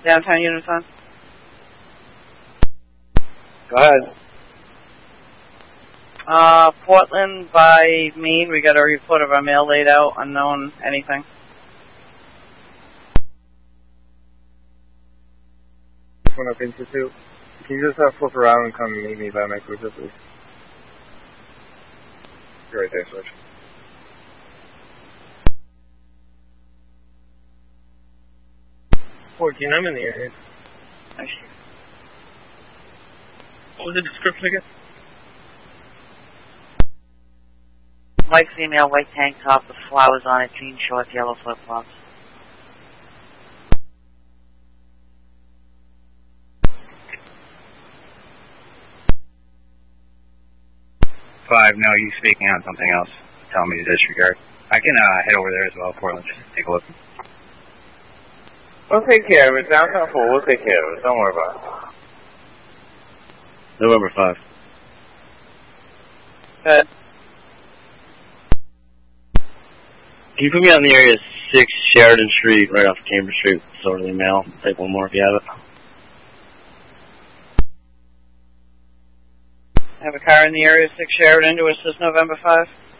Downtown Unison. Go ahead. Portland by Mead, we got a report of our mail laid out, unknown anything. One up Institute. Can you just flip around and come meet me by my cruiser, please? You're right there, Switch. I'm in the area. What was the description again? White female, white tank top with flowers on it, jean shorts, yellow flip-flops. No, you speaking on something else. Tell me to disregard. I can head over there as well, Portland, just take a look. We'll take care of it. Downtown full. We'll take care of it. Don't worry about it. November 5. Good. Can you put me on the area 6 Sheridan Street, right off Cambridge Street, Sorley Mail? Take one more if you have it. I have a car in the area 6 Sheridan to assist November 5.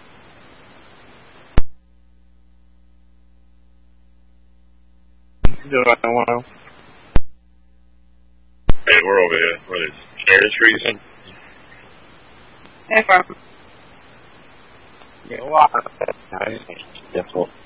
Hey, we're over here. What is Sheridan Street? Hey, Farm. Yeah, well, difficult.